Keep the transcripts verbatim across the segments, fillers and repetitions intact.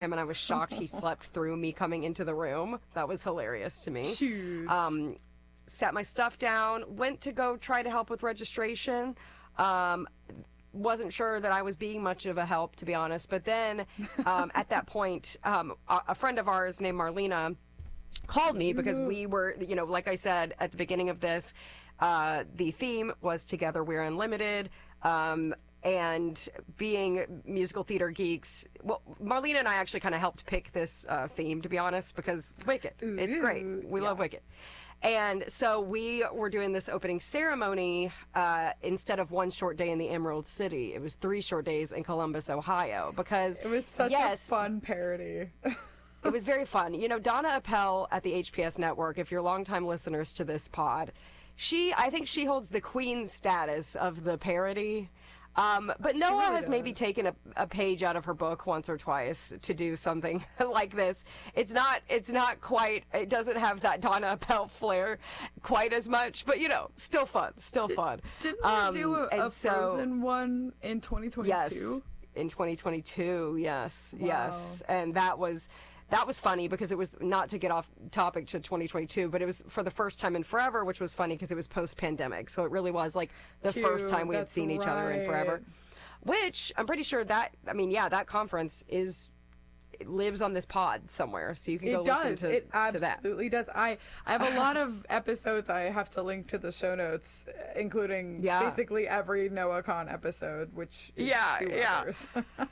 and I was shocked he slept through me coming into the room. That was hilarious to me. Shoot. Um, sat my stuff down, went to go try to help with registration. Um, wasn't sure that I was being much of a help, to be honest. But then um, at that point, um, a, a friend of ours named Marlena called me because we were, you know, like I said at the beginning of this, uh, the theme was Together We're Unlimited. Um, and being musical theater geeks, well, Marlena and I actually kind of helped pick this uh, theme, to be honest, because Wicked. Ooh, It's great. We yeah. love Wicked. And so we were doing this opening ceremony uh, instead of one short day in the Emerald City. It was three short days in Columbus, Ohio, because It was such yes, a fun parody. it was very fun. You know, Donna Appel at the H P S Network, if you're longtime listeners to this pod, she, I think she holds the queen status of the parody. Um, but Noah really has does. maybe taken a, a page out of her book once or twice to do something like this. It's not, it's not quite, it doesn't have that Donna Appel flair quite as much, but you know, still fun, still Did, fun. Didn't Um, we do a, and a so- Frozen one in twenty twenty-two? Yes, in twenty twenty-two, yes, Wow. yes. And that was, that was funny because it was not to get off topic to twenty twenty-two, but it was for the first time in forever, which was funny because it was post-pandemic. So it really was like the Cute, first time we had that's seen each other in forever. right. Which I'm pretty sure that, I mean, yeah, that conference is, it lives on this pod somewhere. So you can go It does. listen to, it to that. absolutely does. I, I have a lot of episodes I have to link to the show notes, including Yeah. basically every NoahCon episode, which is Yeah, two yeah. hours.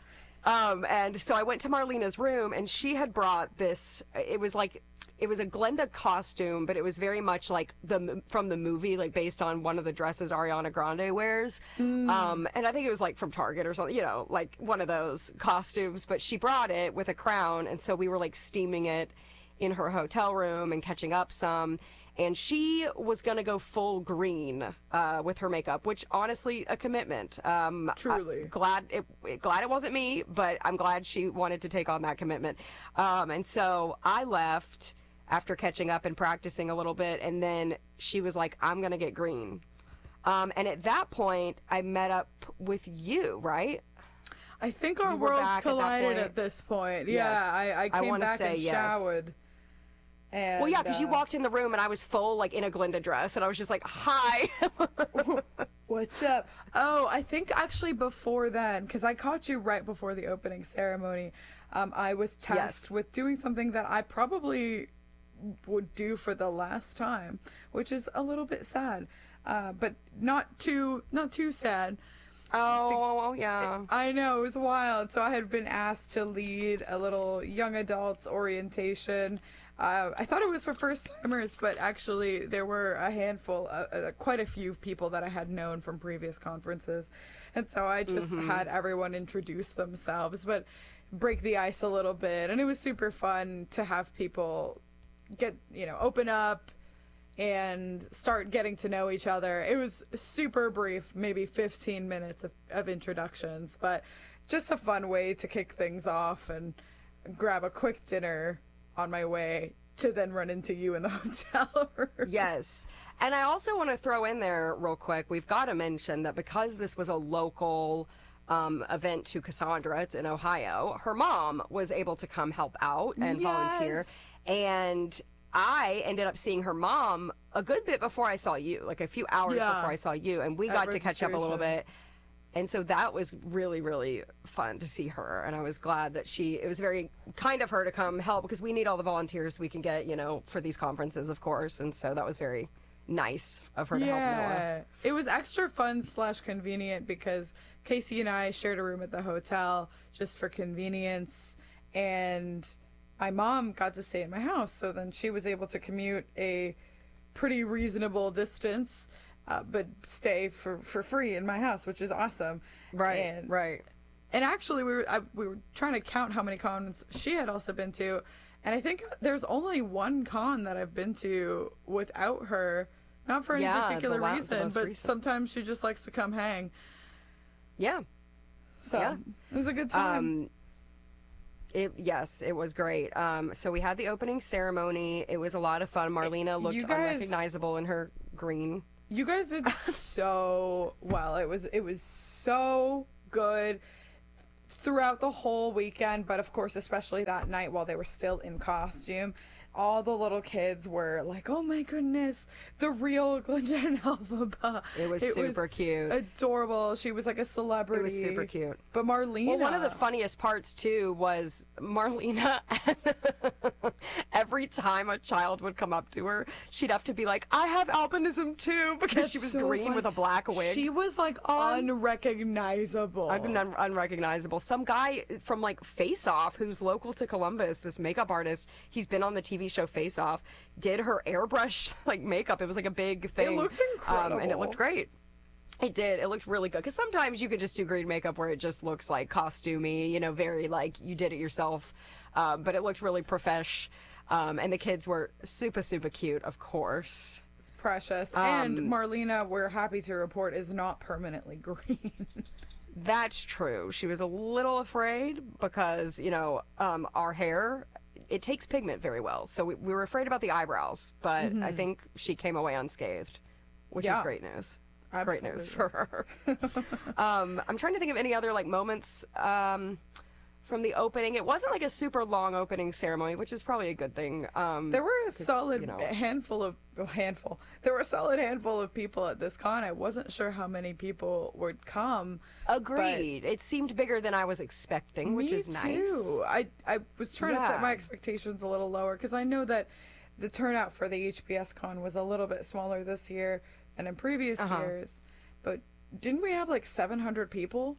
Um, and so I went to Marlena's room, and she had brought this. It was like it was a Glenda costume, but it was very much like the from the movie, like based on one of the dresses Ariana Grande wears. Um, and I think it was like from Target or something, you know, like one of those costumes. But she brought it with a crown, and so we were like steaming it in her hotel room and catching up some. And she was going to go full green uh, with her makeup, which honestly, a commitment. Um, Truly. I- glad it glad it wasn't me, but I'm glad she wanted to take on that commitment. Um, and so I left after catching up and practicing a little bit, and then she was like, "I'm going to get green." Um, and at that point, I met up with you, right? I think our You were worlds back at that collided point? at, this point. Yes. Yeah, I, I I came wanna back say and yes. showered. And, Well, yeah, because you uh, walked in the room and I was full, like in a Glinda dress, and I was just like, "Hi." What's up? Oh, I think actually before then, because I caught you right before the opening ceremony, um, I was tasked Yes. with doing something that I probably would do for the last time, which is a little bit sad, uh, but not too not too sad. Oh, yeah. I know, it was wild. So I had been asked to lead a little young adults orientation. Uh, I thought it was for first timers, but actually there were a handful, uh, uh, quite a few people that I had known from previous conferences. And so I just had everyone introduce themselves, but break the ice a little bit. And it was super fun to have people get, you know, open up and start getting to know each other. It was super brief, maybe fifteen minutes of, of introductions, but just a fun way to kick things off and grab a quick dinner on my way to then run into you in the hotel room. Yes. And I also want to throw in there real quick, we've got to mention that because this was a local um, event to Cassandra, it's in Ohio, her mom was able to come help out and volunteer. Yes. And I ended up seeing her mom a good bit before I saw you, like a few hours Yeah. before I saw you. And we At got to catch up a little registration. bit. And so that was really, really fun to see her. And I was glad that she, it was very kind of her to come help because we need all the volunteers we can get, you know, for these conferences, of course. And so that was very nice of her to help Noah. Yeah, it was extra fun slash convenient because Casey and I shared a room at the hotel just for convenience, and my mom got to stay in my house, so then she was able to commute a pretty reasonable distance, uh, but stay for, for free in my house, which is awesome. Right, and, right. And actually, we were I, we were trying to count how many cons she had also been to, and I think there's only one con that I've been to without her. Not for any Yeah, the particular la- the reason, most but recent. sometimes she just likes to come hang. Yeah. So Yeah. it was a good time. Um, it, yes, it was great. Um, so we had the opening ceremony. It was a lot of fun. Marlena looked You guys- unrecognizable in her green. You guys did so well. It was it was so good. throughout the whole weekend, but of course, especially that night while they were still in costume, all the little kids were like, "Oh my goodness, the real Glinda and Elphaba." It was super cute. Adorable. She was like a celebrity. It was super cute. But Marlena. Well, one of the funniest parts too was Marlena. Every time a child would come up to her, she'd have to be like, "I have albinism too," because That's she was so green funny. with a black wig. She was like unrecognizable. Un- un- unrecognizable. Some guy from like Face Off, who's local to Columbus, this makeup artist, he's been on the T V show Face Off, did her airbrush like makeup. It was like a big thing. It looked incredible. Um, and it looked great. It did. It looked really good. Because sometimes you can just do green makeup where it just looks like costumey, you know, very like you did it yourself. Um, but it looked really profesh. Um, and the kids were super, super cute, of course. It's precious. Um, and Marlena, we're happy to report, is not permanently green. That's true. She was a little afraid because, you know, um, our hair, it takes pigment very well. So we, we were afraid about the eyebrows, but mm-hmm. I think she came away unscathed, which yeah. is great news. Absolutely. Great news for her. um, I'm trying to think of any other like moments um, from the opening. It wasn't like a super long opening ceremony, which is probably a good thing. Um, there were a solid you know, handful of oh, handful. There were a solid handful of people at this con. I wasn't sure how many people would come. Agreed. It seemed bigger than I was expecting, which me is nice. Too. I I was trying Yeah. to set my expectations a little lower because I know that the turnout for the H B S con was a little bit smaller this year than in previous Uh-huh. years. But didn't we have like seven hundred people?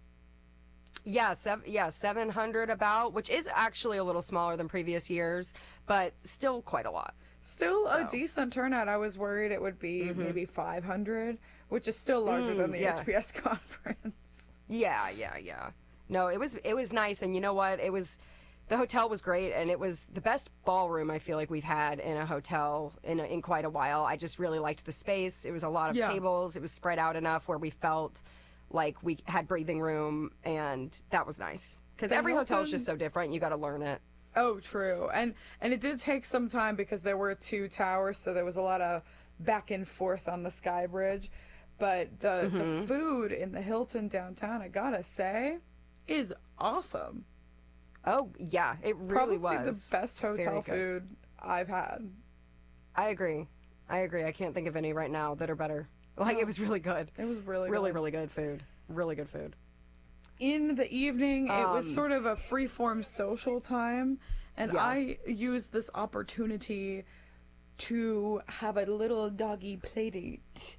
Yeah, sev- yeah, seven hundred about, which is actually a little smaller than previous years, but still quite a lot. Still a So. decent turnout. I was worried it would be Mm-hmm. maybe five hundred, which is still larger Mm, than the yeah. H B S conference. Yeah, yeah, yeah. No, it was it was nice, and you know what? It was the hotel was great, and it was the best ballroom I feel like we've had in a hotel in a, in quite a while. I just really liked the space. It was a lot of Yeah. tables. It was spread out enough where we felt like we had breathing room, and that was nice. Because The every hotel is Hilton- just so different. You got to learn it. Oh, true. And and it did take some time because there were two towers, so there was a lot of back and forth on the Sky Bridge. But the Mm-hmm. the food in the Hilton downtown, I gotta say, is awesome. Oh yeah, it really Probably was the best Very hotel good. food I've had. I agree. I agree. I can't think of any right now that are better. Like, it was really good. It was really Really, good. really good food. Really good food. In the evening, it was Um, sort of a free-form social time, and Yeah. I used this opportunity to have a little doggy play date.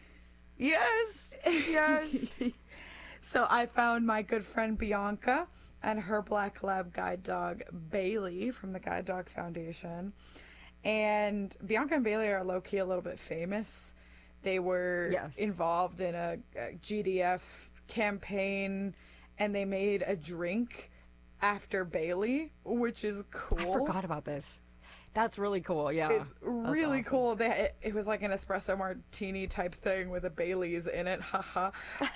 Yes. Yes. So I found my good friend Bianca and her black lab guide dog Bailey from the Guide Dog Foundation. And Bianca and Bailey are low-key a little bit famous. They were Yes. involved in a, a G D F campaign, and they made a drink after Bailey, which is cool. I forgot about this. That's really cool. Yeah. It's That's really awesome. cool. They, it, it was like an espresso martini type thing with a Bailey's in it. Haha.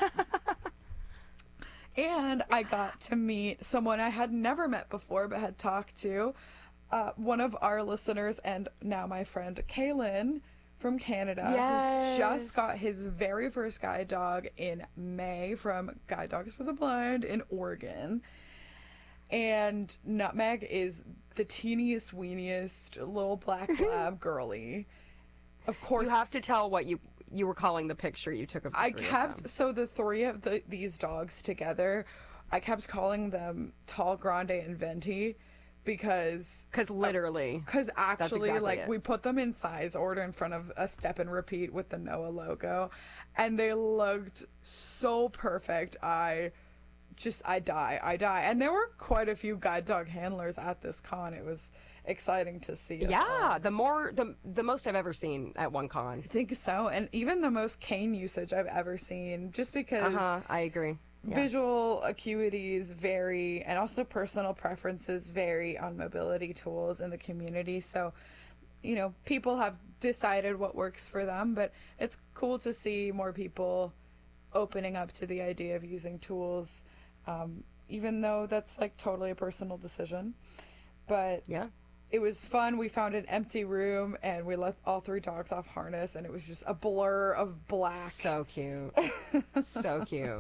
And I got to meet someone I had never met before but had talked to. Uh, one of our listeners and now my friend Kaylin from Canada, Yes. who just got his very first guide dog in May from Guide Dogs for the Blind in Oregon. And Nutmeg is the teeniest, weeniest little black lab girly. Of course, You have to tell what you you were calling the picture you took of the I three of kept them. so the three of the, these dogs together. I kept calling them Tall, Grande, and Venti because Because literally. because actually exactly like it. we put them in size order in front of a step and repeat with the Noah logo, and they looked so perfect. I just I die I die, and there were quite a few guide dog handlers at this con. It was exciting to see. us Yeah, all. the more the the most I've ever seen at one con. I think so, and even the most cane usage I've ever seen, just because Uh huh. I agree. Yeah. visual acuities vary and also personal preferences vary on mobility tools in the community. So, you know, people have decided what works for them, but it's cool to see more people opening up to the idea of using tools, um, even though that's like totally a personal decision. But Yeah. it was fun. We found an empty room and we let all three dogs off harness, and it was just a blur of black. So cute. So cute.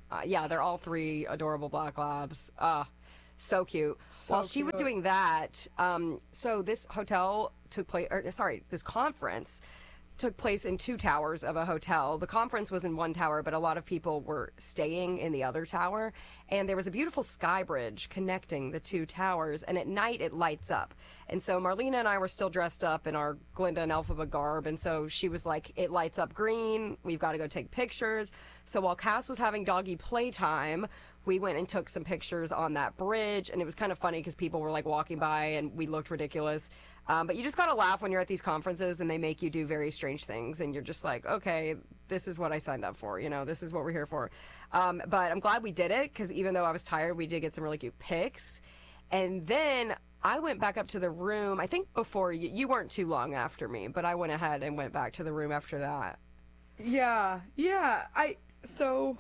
Uh, yeah, they're all three adorable black labs. Uh, so cute. So While she was cute. doing that, um, so this hotel took place, or sorry, this conference took place in two towers of a hotel. The conference was in one tower, but a lot of people were staying in the other tower. And there was a beautiful sky bridge connecting the two towers. And at night, it lights up. And so Marlena and I were still dressed up in our Glinda and Elphaba garb. And so she was like, it lights up green. We've got to go take pictures. So while Cass was having doggy playtime, we went and took some pictures on that bridge. And it was kind of funny because people were like walking by and we looked ridiculous. Um, but you just got to laugh when you're at these conferences and they make you do very strange things. And you're just like, okay, this is what I signed up for. You know, this is what we're here for. Um, but I'm glad we did it because even though I was tired, we did get some really cute pics. And then I went back up to the room. I think before you, you weren't too long after me, but I went ahead and went back to the room after that. Yeah, yeah. I so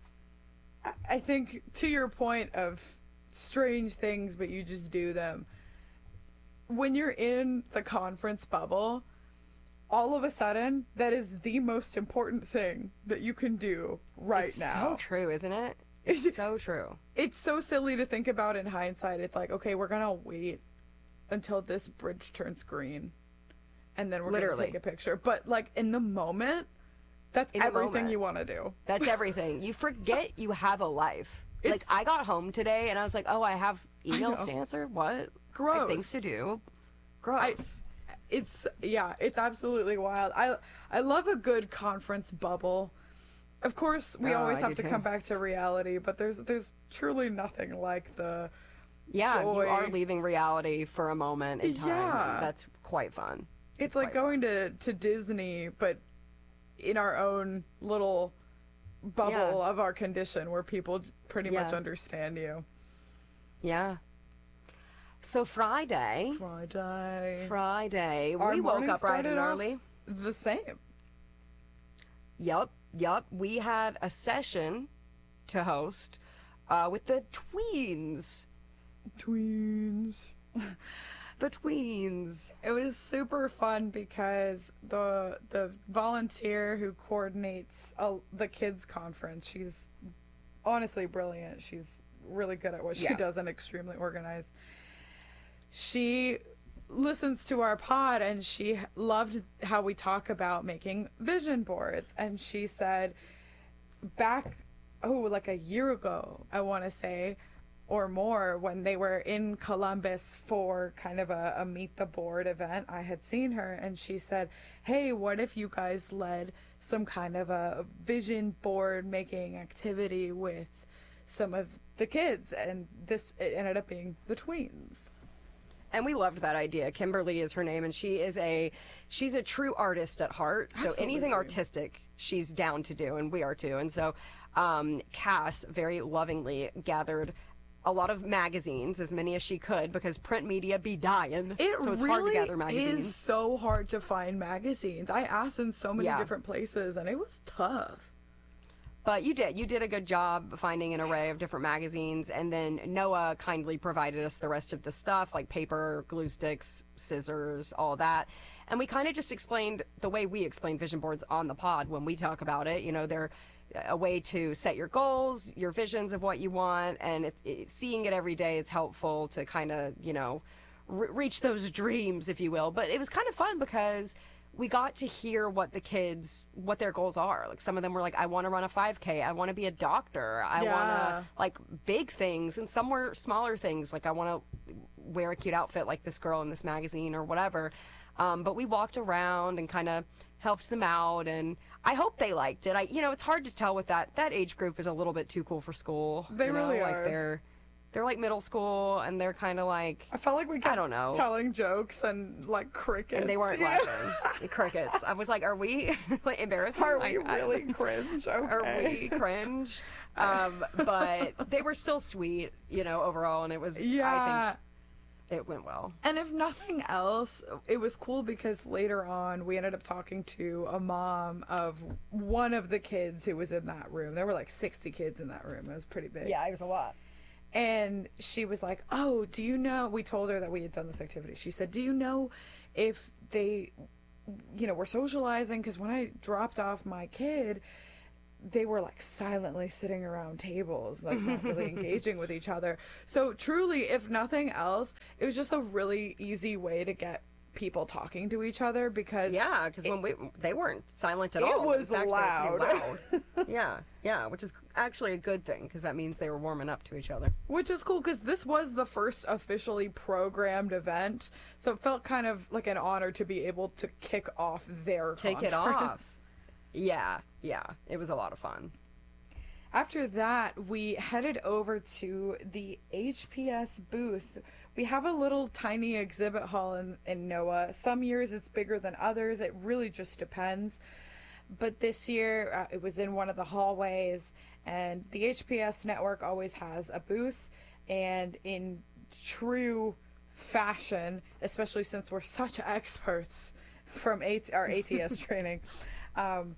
I- I think to your point of strange things, but you just do them. When you're in the conference bubble, all of a sudden, that is the most important thing that you can do right It's now. so true, isn't it? It's so true. It's so silly to think about in hindsight. It's like, okay, we're gonna wait until this bridge turns green, and then we're Literally. gonna take a picture. But like in the moment, that's In the everything moment. you want to do. That's everything. You forget you have a life. It's- Like, I got home today and I was like, oh, I have emails know. to answer? What? I have Gross. things to do. Gross. It's yeah, it's absolutely wild. I I love a good conference bubble. Of course, we Oh, always I have do to too. come back to reality, but there's there's truly nothing like the yeah, joy. you are leaving reality for a moment in time. Yeah. That's quite fun. It's like quite going to to Disney, but in our own little bubble Yeah. of our condition, where people pretty much Yeah. understand you. Yeah. So Friday, Friday. Friday, Our we woke morning up bright started and off early. The same. Yup, yup. We had a session to host uh, with the tweens. Tweens. The tweens. It was super fun because the the volunteer who coordinates uh, the kids conference, she's honestly brilliant. She's really good at what she Yeah. does and extremely organized. She listens to our pod and she loved how we talk about making vision boards, and she said back oh like a year ago, I want to say, or more, when they were in Columbus for kind of a, a meet the board event, I had seen her and she said, hey, what if you guys led some kind of a vision board making activity with some of the kids? And this, it ended up being the tweens. And we loved that idea. Kimberly is her name, and she is a she's a true artist at heart. So anything Absolutely. artistic, she's down to do, and we are too. And so um, Cass very lovingly gathered a lot of magazines, as many as she could, because print media be dying. It so it's really hard to gather magazines. is so hard to find magazines. I asked in so many Yeah. different places and it was tough. But you did. You did a good job finding an array of different magazines. And then Noah kindly provided us the rest of the stuff, like paper, glue sticks, scissors, all that. And we kind of just explained the way we explain vision boards on the pod when we talk about it. You know, they're a way to set your goals, your visions of what you want. And it, it, seeing it every day is helpful to kind of, you know, re- reach those dreams, if you will. But it was kind of fun because we got to hear what the kids, what their goals are. Like, some of them were like, I want to run a five K. I want to be a doctor. I Yeah. want to, like, big things. And some were smaller things. Like, I want to wear a cute outfit like this girl in this magazine or whatever. Um, but we walked around and kind of helped them out. And I hope they liked it. I, you know, it's hard to tell with that. That age group is a little bit too cool for school. They you know? really like are. They're, they're like middle school, and they're kind of like, I felt like we kept don't know. telling jokes and like crickets. and they weren't you know? laughing. Crickets. I was like, are we like embarrassing? Are Like, we I- really cringe? Okay. Are we cringe? Um, but they were still sweet, you know, overall, and it was, Yeah. I think it went well. And if nothing else, it was cool because later on we ended up talking to a mom of one of the kids who was in that room. There were like sixty kids in that room. It was pretty big. it was a lot. And she was like, oh, do you know, we told her that we had done this activity. She said, do you know if they, you know, were socializing? Because when I dropped off my kid, they were like silently sitting around tables, like not really engaging with each other. So truly, if nothing else, it was just a really easy way to get people talking to each other, because yeah, because when we they weren't silent at it all. was In fact, loud. they were pretty loud. yeah, yeah, which is actually a good thing, because that means they were warming up to each other. Which is cool, because this was the first officially programmed event, so it felt kind of like an honor to be able to kick off their Kick it conference. off. Yeah, yeah, it was a lot of fun. After that, we headed over to the H P S booth. We have a little tiny exhibit hall in, in NOAA. Some years it's bigger than others. It really just depends. But this year, uh, it was in one of the hallways, and the H P S network always has a booth. And in true fashion, especially since we're such experts from A- our A T S training, um,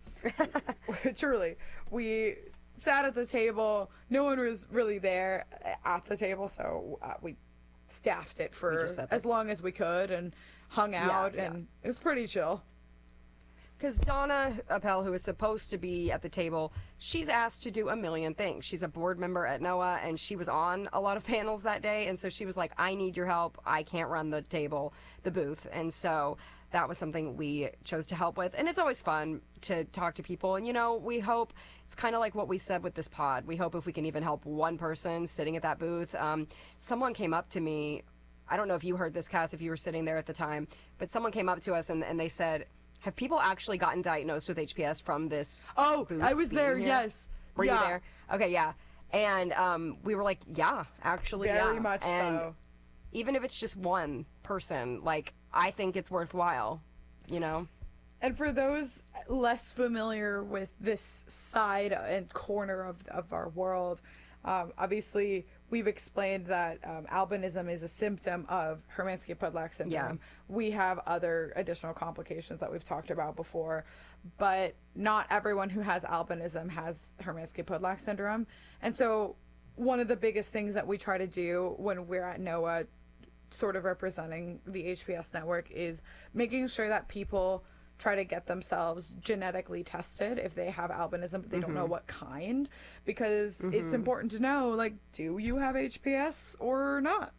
truly, we sat at the table. No one was really there at the table, so uh, we staffed it for as long as we could and hung out, yeah, and yeah. It was pretty chill. Because Donna Appel, who is supposed to be at the table, she's asked to do a million things. She's a board member at NOAA, and she was on a lot of panels that day, and so she was like, I need your help. I can't run the table, the booth. And so that was something we chose to help with. And it's always fun to talk to people. And, you know, we hope, it's kind of like what we said with this pod. We hope if we can even help one person sitting at that booth. Um, someone came up to me. I don't know if you heard this, Cass, if you were sitting there at the time, but someone came up to us and, and they said, have people actually gotten diagnosed with H P S from this Oh, booth I was there, here? yes. Were yeah. you there? Okay, yeah. And um, we were like, yeah, actually, Very yeah. much and so. Even if it's just one person, like, I think it's worthwhile, you know? And for those less familiar with this side and corner of, of our world, um, obviously we've explained that um, albinism is a symptom of Hermansky-Pudlak syndrome. Yeah. We have other additional complications that we've talked about before, but not everyone who has albinism has Hermansky-Pudlak syndrome. And so one of the biggest things that we try to do when we're at NOAA, sort of representing the H P S network, is making sure that people try to get themselves genetically tested if they have albinism, but they mm-hmm. don't know what kind, because mm-hmm. it's important to know, like, do you have H P S or not?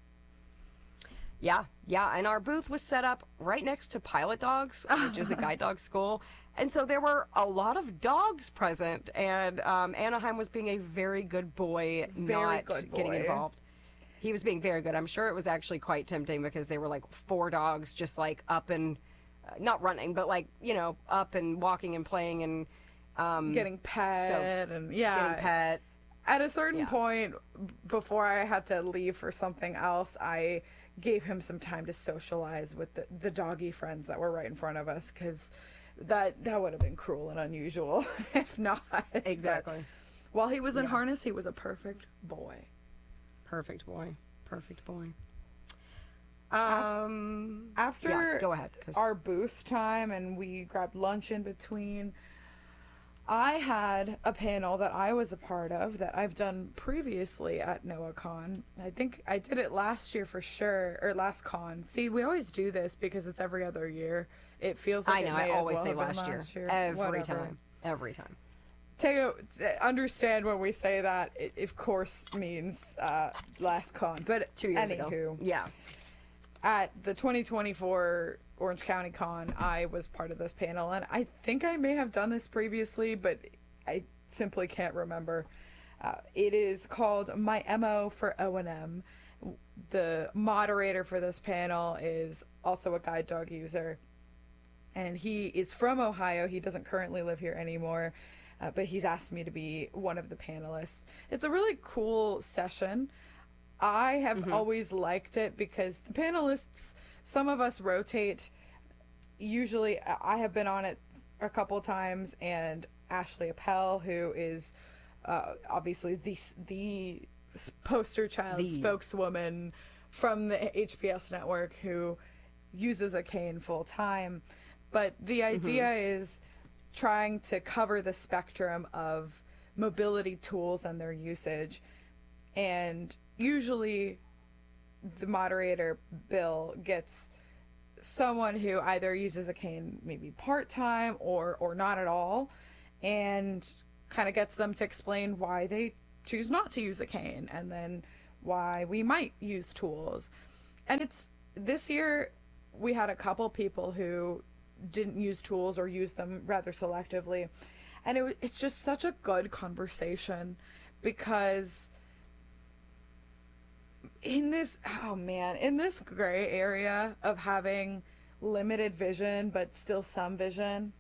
Yeah, yeah, and our booth was set up right next to Pilot Dogs, which is a guide dog school, and so there were a lot of dogs present, and um, Anaheim was being a very good boy, very not good boy. getting involved. He was being very good. I'm sure it was actually quite tempting, because there were like four dogs just like up and not running, but like, you know, up and walking and playing and um, getting pet so, and yeah, getting pet. At a certain yeah. point, before I had to leave for something else, I gave him some time to socialize with the, the doggy friends that were right in front of us, because that that would have been cruel and unusual if not. Exactly. But while he was in yeah. harness, he was a perfect boy. Perfect boy. Perfect boy. Um, after yeah, go ahead, our booth time and we grabbed lunch in between, I had a panel that I was a part of that I've done previously at NOAACon. I think I did it last year for sure, or last con. See, we always do this because it's every other year. It feels like I know. It may I always as well say have last, been year. last year. Every Whatever. time. Every time. Take a, understand when we say that, it of course means uh, last con, but two years anywho, ago. Yeah. At the twenty twenty-four Orange County Con, I was part of this panel, and I think I may have done this previously, but I simply can't remember. Uh, it is called My M O for O and M. The moderator for this panel is also a guide dog user, and he is from Ohio. He doesn't currently live here anymore, uh, but he's asked me to be one of the panelists. It's a really cool session. I have mm-hmm. always liked it because the panelists, some of us rotate. Usually, I have been on it a couple times, and Ashley Appel, who is uh, obviously the the poster child the. spokeswoman from the H P S network, who uses a cane full time. But the idea mm-hmm. is trying to cover the spectrum of mobility tools and their usage, and usually the moderator, Bill, gets someone who either uses a cane maybe part-time or or not at all, and kind of gets them to explain why they choose not to use a cane, and then why we might use tools. And it's this year we had a couple people who didn't use tools or use them rather selectively, and it, it's just such a good conversation, because in this oh man in this gray area of having limited vision but still some vision,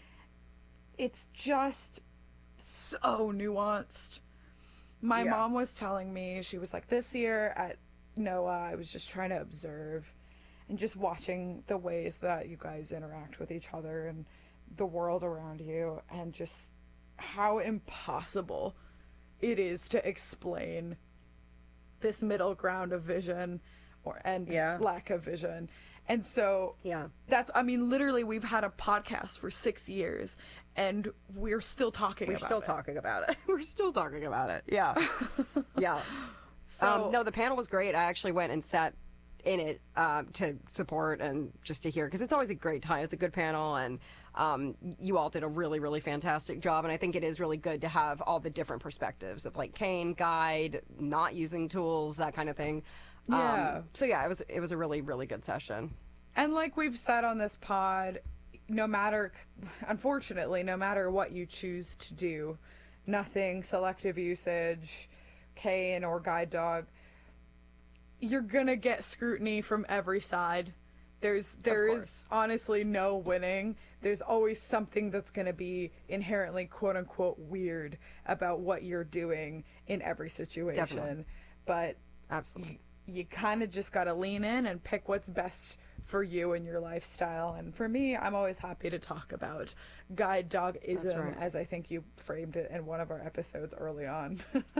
it's just so nuanced. My Yeah. mom was telling me, she was like, this year at Noah, I was just trying to observe and just watching the ways that you guys interact with each other and the world around you, and just how impossible it is to explain this middle ground of vision or and Yeah. lack of vision. And so Yeah. that's, I mean, literally we've had a podcast for six years and we're still talking We're about still it. talking about it. We're still talking about it. Yeah. Yeah. So, um, no, the panel was great. I actually went and sat in it um, to support and just to hear, because it's always a great time. It's a good panel, and um, you all did a really, really fantastic job. And I think it is really good to have all the different perspectives of like cane, guide, not using tools, that kind of thing. Yeah. Um, so yeah, it was it was a really, really good session. and like we've said on this pod, no matter, unfortunately, no matter what you choose to do, nothing selective usage, cane or guide dog, you're gonna get scrutiny from every side. There's there course. is honestly no winning. There's always something that's gonna be inherently quote unquote weird about what you're doing in every situation. Definitely. But Absolutely. you kind of just got to lean in and pick what's best for you and your lifestyle. And for me, I'm always happy to talk about guide dog-ism, right. as I think you framed it in one of our episodes early on.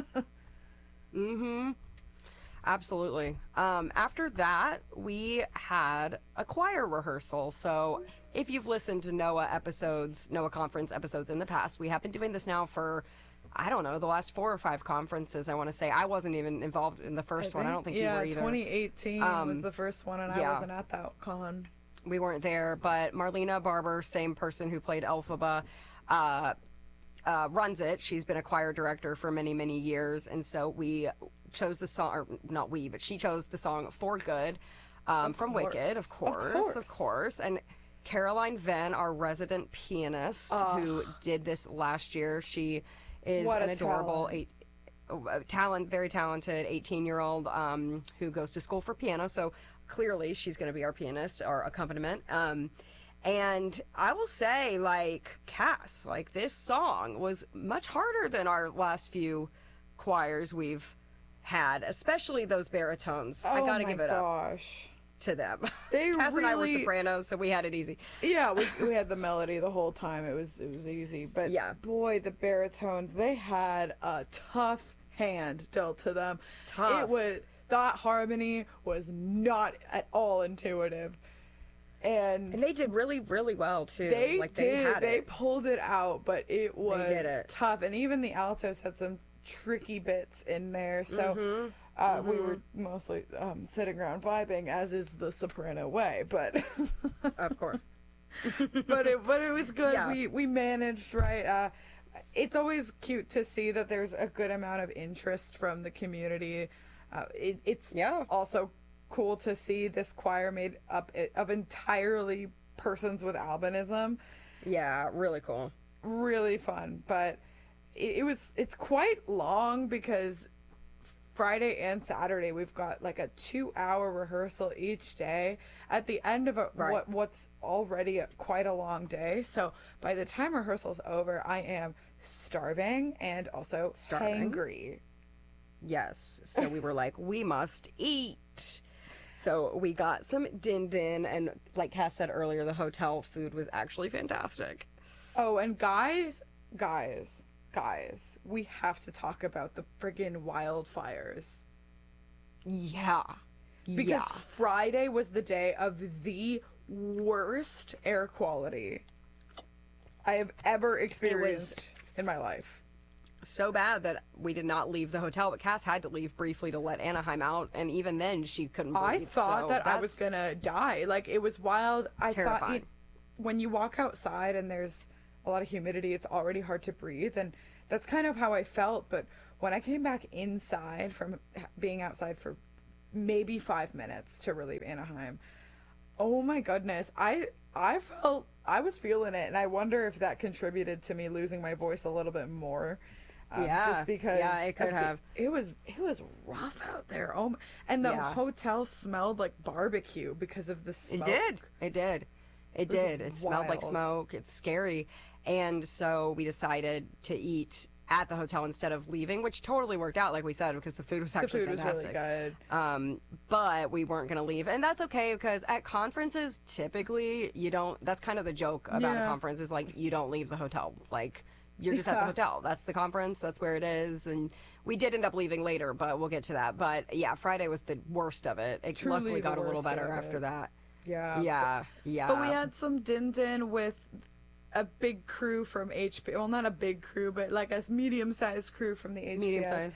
Mm-hmm. Absolutely. Um, after that, we had a choir rehearsal. So if you've listened to Noah episodes, Noah conference episodes in the past, we have been doing this now for, I don't know, the last four or five conferences, I want to say. I wasn't even involved in the first one. I don't think yeah, you were either. twenty eighteen Um, was the first one, and I yeah. wasn't at that con. We weren't there, but Marlena Barber, same person who played Elphaba, uh, uh, runs it. She's been a choir director for many, many years, and so we chose the song, or not we, but she chose the song "For Good" um, Of from course. Wicked, of Of course, course. of course, and Caroline Venn, our resident pianist, who did this last year. She is What an a adorable talent. eight. uh, talent, very talented eighteen-year-old um, who goes to school for piano. So clearly, she's going to be our pianist, our accompaniment. Um, and I will say, like Cass, like this song was much harder than our last few choirs we've had, especially those baritones. I Oh got to my give it up gosh. to them. They Cass and I were really- sopranos, so we had it easy. Yeah, we, we had the melody the whole time. It was it was easy, but Yeah. boy, the baritones, they had a tough hand dealt to them. Tough. It was that harmony was not at all intuitive, and, And they did really, really well too. they like did they had they it. pulled it out, but it was did it. tough, and even the altos had some tricky bits in there. So. Mm-hmm. Uh, We were mostly um, sitting around vibing, as is the soprano way, but Of course. but it but it was good. Yeah. We we managed right. Uh, it's always cute to see that there's a good amount of interest from the community. Uh, it, it's Yeah. also cool to see this choir made up of entirely persons with albinism. Yeah, really cool. Really fun, but it, it was it's quite long because Friday and Saturday we've got like a two hour rehearsal each day at the end of a, Right. what what's already a, quite a long day. So by the time rehearsal's over, I am starving and also Starving. hangry. Yes. So we were like, we must eat. So we got some din din, and like Cass said earlier, the hotel food was actually fantastic. Oh, and guys, guys, guys, we have to talk about the friggin' wildfires. Yeah. Because yeah. Friday was the day of the worst air quality I have ever experienced in my life. So bad that we did not leave the hotel, but Cass had to leave briefly to let Anaheim out, and even then she couldn't breathe. I thought so that I was that's- gonna die. Like, it was wild. I thought Terrifying. it, when you walk outside and there's a lot of humidity. It's already hard to breathe, and that's kind of how I felt. But when I came back inside from being outside for maybe five minutes to relieve Anaheim, oh my goodness, I I felt I was feeling it, and I wonder if that contributed to me losing my voice a little bit more. Um, Yeah. just because Yeah, it could of- have. It was it was rough out there. Oh, my, and the Yeah. hotel smelled like barbecue because of the It smoke. did. It did. It was did. It smelled like wild. smoke. It's scary. And so we decided to eat at the hotel instead of leaving, which totally worked out, like we said, because the food was The actually food was fantastic. really good. Um, but we weren't going to leave. And that's okay, because at conferences, typically, you don't, that's kind of the joke about Yeah. a conference is like, you don't leave the hotel. Like, you're just at the Yeah. hotel. That's the conference. That's where it is. And we did end up leaving later, but we'll get to that. But yeah, Friday was the worst of it. It Truly luckily the got a little worst better of after it. that. Yeah. Yeah, yeah. But we had some din din with a big crew from H P. Well, not a big crew, but like a medium sized crew from the H P S. medium sized.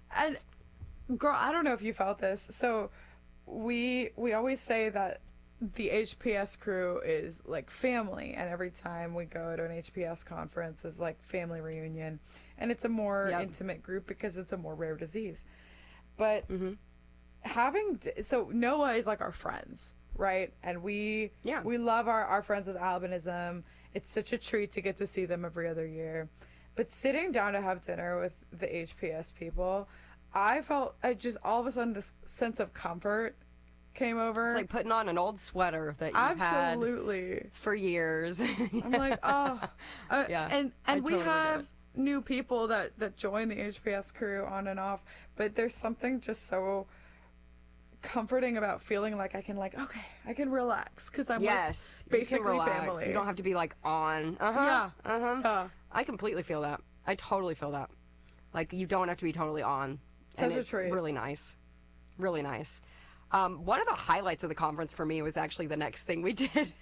And girl, I don't know if you felt this. So we we always say that the H P S crew is like family, and every time we go to an H P S conference is like family reunion, and it's a more Yep. intimate group because it's a more rare disease. But Mm-hmm. having d- so Noah is like our friends, right? And we Yeah. we love our, our friends with albinism. It's such a treat to get to see them every other year. But sitting down to have dinner with the H P S people, I felt I just all of a sudden this sense of comfort came over. It's like putting on an old sweater that you've had Absolutely. for years. I'm like, oh, uh, Yeah, and I and we totally get have it. new people that that join the H P S crew on and off, but there's something just so comforting about feeling like I can like okay, I can relax because I'm Yes, like you can basically relax. family. You don't have to be like on. Uh huh. Yeah. Uh huh. Uh, I completely feel that. I totally feel that. Like you don't have to be totally on. Such and a it's treat. really nice. Really nice. Um, one of the highlights of the conference for me was actually the next thing we did.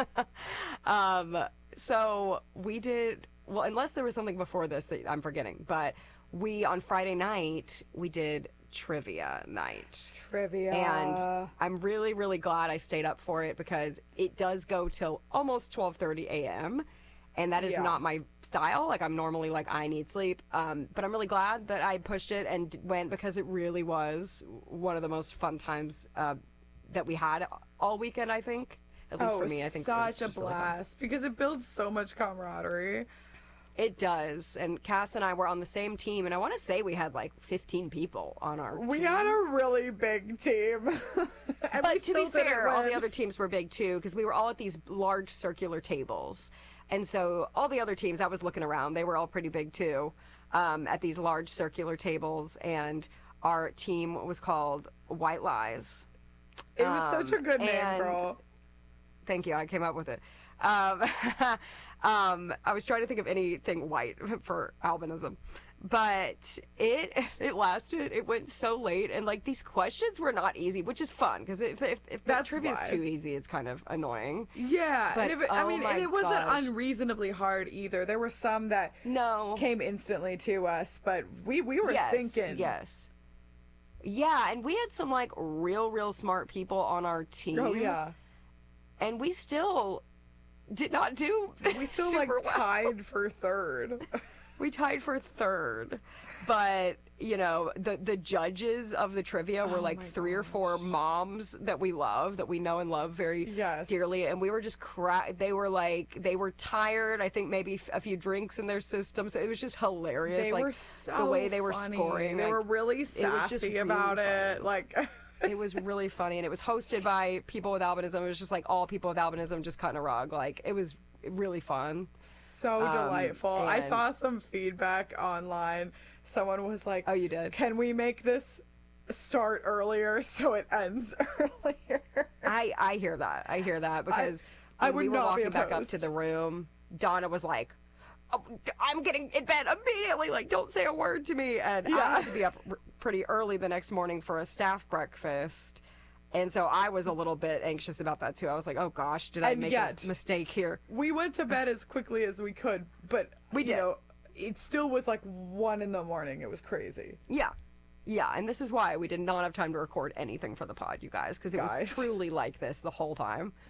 um, so we did well, unless there was something before this that I'm forgetting, but we on Friday night we did trivia night. trivia. And I'm really, really glad I stayed up for it because it does go till almost twelve thirty a.m. And that is Yeah. not my style. Like, I'm normally like, I need sleep. Um, but I'm really glad that I pushed it and d- went because it really was one of the most fun times uh, that we had all weekend, I think. At least oh, for me, I think it was such a just really fun. blast because it builds so much camaraderie. It does. And Cass and I were on the same team. And I want to say we had like fifteen people on our We team. had a really big team. And we But to still be didn't fair, all the win. other teams were big too because we were all at these large circular tables. And so all the other teams, I was looking around, they were all pretty big too um, at these large circular tables. And our team was called White Lies. It was such a um, good name, and- girl. Thank you. I came up with it. Um, um, I was trying to think of anything white for albinism, but it it lasted. It went so late, and like these questions were not easy, which is fun because if if, if the That's trivia is why. too easy, it's kind of annoying. Yeah, But, and if it, I oh mean, my and it wasn't gosh. unreasonably hard either. There were some that No. came instantly to us, but we we were yes, thinking. Yes. Yeah, and we had some like real, real smart people on our team. Oh yeah, And we still did not do. we still like super well. tied for third. We tied for third, but you know the the judges of the trivia were Oh like my three or four moms that we love, that we know and love very Yes. dearly, and we were just cry. They were like they were tired. I think maybe f- a few drinks in their system. So it was just hilarious. They like were so the way they were funny. scoring. They like, were really was just sassy really about funny. it. Like. it was really funny, and it was hosted by people with albinism. It was just like all people with albinism just cutting a rug. Like it was really fun. So Um, delightful. I and- saw some feedback online. Someone was like, Oh, you did? Can we make this start earlier so it ends earlier?" I, I hear that. I hear that because I when would we were not be walking back up opposed. to the room, Donna was like, oh, I'm getting in bed immediately. Like, don't say a word to me. And I Yeah. had to be up r- pretty early the next morning for a staff breakfast. And so I was a little bit anxious about that too. I was like, oh gosh, did I And make yet- a mistake here? We went to bed as quickly as we could, but We you did. know, it still was like one in the morning. It was crazy. Yeah. Yeah, and this is why we did not have time to record anything for the pod, you guys, because it Guys. was truly like this the whole time.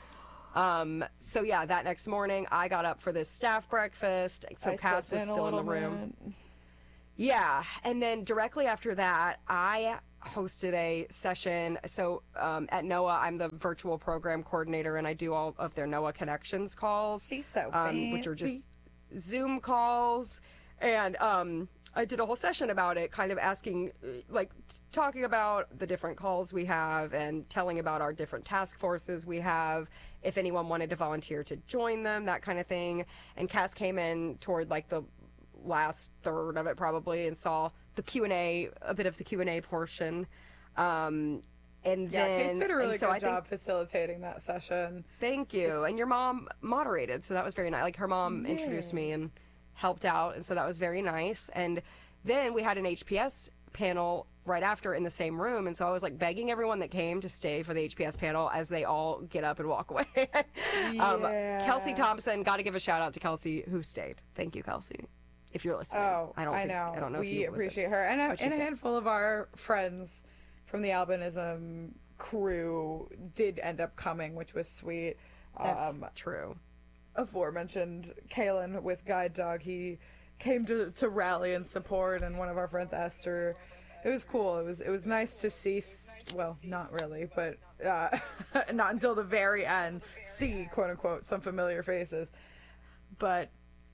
Um, so yeah, that next morning I got up for this staff breakfast. So I Cass slept was in a still in the little room. bit. Yeah, and then directly after that, I hosted a session. So um, at NOAA, I'm the virtual program coordinator, and I do all of their NOAA Connections calls, She's so um, which are just fancy. Zoom calls. And um, I did a whole session about it, kind of asking, uh, like, t- talking about the different calls we have and telling about our different task forces we have, if anyone wanted to volunteer to join them, that kind of thing. And Cass came in toward, like, the last third of it probably and saw the Q and A, a bit of the Q and A portion. Um, and Yeah, then, Case did a really and so good I think- job facilitating that session. Thank you. And your mom moderated, so that was very nice. Like, her mom Yeah. introduced me and helped out, and so that was very nice. And then we had an H P S panel right after in the same room, and so I was like begging everyone that came to stay for the H P S panel as they all get up and walk away. um, Yeah. Kelsey Thompson, got to give a shout out to Kelsey who stayed. Thank you, Kelsey, if you're listening. Oh, I don't. I think, know. I don't know we if you appreciate her, and a, What'd she and a say? handful of our friends from the albinism crew did end up coming, which was sweet. That's Um, true. aforementioned Kalen with Guide Dog, he came to to rally and support, and one of our friends asked her. It was cool. It was it was nice to see. s- Well, not really, but uh, not until the very end. See, quote unquote, some familiar faces, but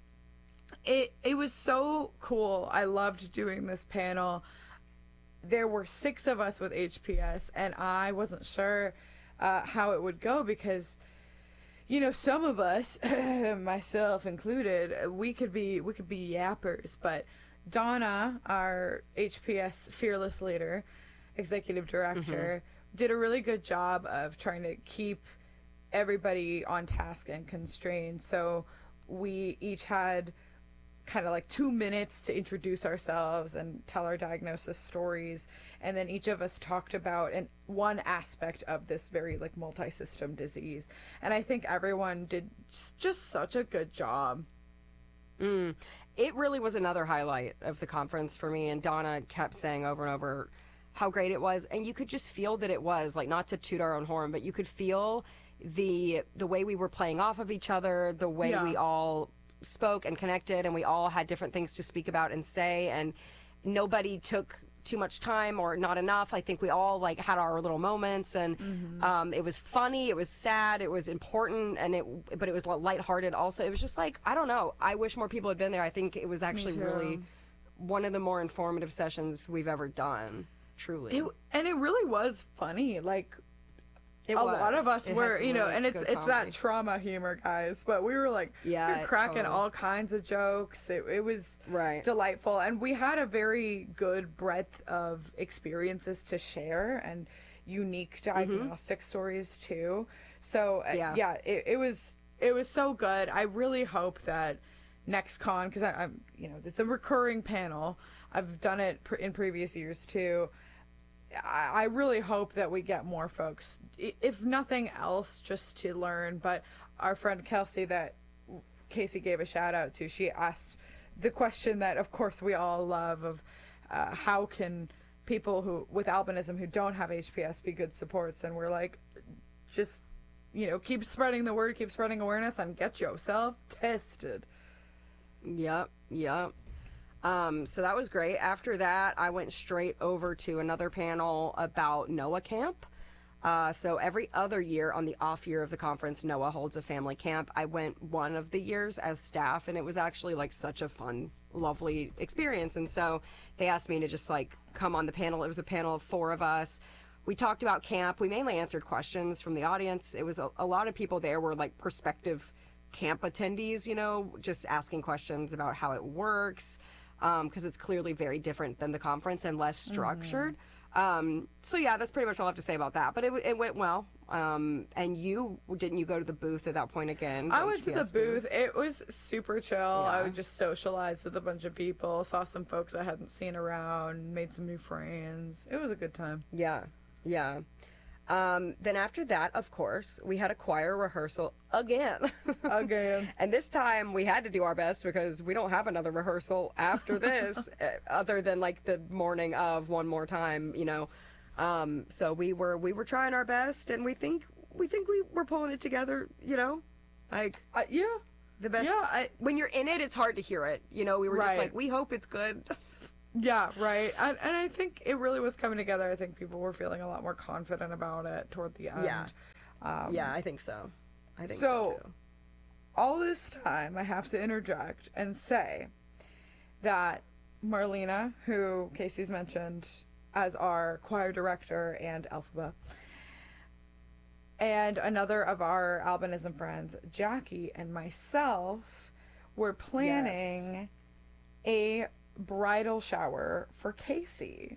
it it was so cool. I loved doing this panel. There were six of us with H P S, and I wasn't sure uh, how it would go because, you know, some of us, myself included, we could be we could be yappers. But Donna, our H P S fearless leader, executive director, did a really good job of trying to keep everybody on task and constrained. So we each had kind of like two minutes to introduce ourselves and tell our diagnosis stories, and then each of us talked about an one aspect of this very like multi-system disease, and I think everyone did just, just such a good job. Mm. It really was another highlight of the conference for me, and Donna kept saying over and over how great it was, and you could just feel that it was, like, not to toot our own horn, but you could feel the the way we were playing off of each other, the way Yeah. we all spoke and connected, and we all had different things to speak about and say, and nobody took too much time or not enough. I think we all like had our little moments, and Mm-hmm. um, it was funny, it was sad, it was important, and it but it was lighthearted also. It was just like, I don't know, I wish more people had been there. I think it was actually too. really one of the more informative sessions we've ever done, truly. It, and it really was funny. Like It a was. lot of us It had were, some you know, really and it's good it's that comedy. trauma humor, guys. But we were like, Yeah, we were cracking totally. all kinds of jokes. It, it was Right. delightful, and we had a very good breadth of experiences to share and unique diagnostic stories too. So uh, Yeah. yeah, it, it was it was so good. I really hope that next con, because I'm, you know, it's a recurring panel. I've done it pr- in previous years too. I I really hope that we get more folks, i- if nothing else, just to learn. But our friend Kelsey, that Casey gave a shout out to, she asked the question that, of course, we all love of uh, how can people who with albinism who don't have H P S be good supports? And we're like, just, you know, keep spreading the word, keep spreading awareness, and get yourself tested. Yep, yep. Um, so that was great. After that, I went straight over to another panel about NOAA camp. Uh, so every other year on the off year of the conference, NOAA holds a family camp. I went one of the years as staff, and it was actually like such a fun, lovely experience. And so they asked me to just like come on the panel. It was a panel of four of us. We talked about camp. We mainly answered questions from the audience. It was a, a lot of people there were like prospective camp attendees, you know, just asking questions about how it works, because it's clearly very different than the conference and less structured. Um, so yeah, that's pretty much all I have to say about that. But it, it went well. Um, and you didn't you go to the booth at that point again? I went to the H P S booth. It was super chill. I Yeah. would just socialized with a bunch of people, saw some folks I hadn't seen around, made some new friends. It was a good time. Yeah, yeah. Um, then after that, of course, we had a choir rehearsal again. Again. And this time we had to do our best because we don't have another rehearsal after this, uh, other than like the morning of one more time, you know. Um, so we were we were trying our best, and we think we think we we're pulling it together, you know, like Uh, yeah. the best. Yeah, I, When you're in it, it's hard to hear it. You know, we were just Right. like, we hope it's good. yeah, right. And, and I think it really was coming together. I think people were feeling a lot more confident about it toward the end. Yeah. Um, Yeah, I think so. I think so, So- too. all this time, I have to interject and say that Marlena, who Casey's mentioned as our choir director and Alphaba, and another of our albinism friends, Jackie, and myself were planning a bridal shower for Casey.